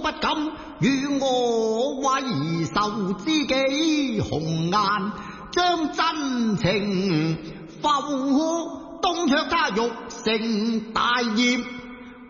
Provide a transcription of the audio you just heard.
不敢與我為仇知己紅顏，將真情付東窗他欲成大業。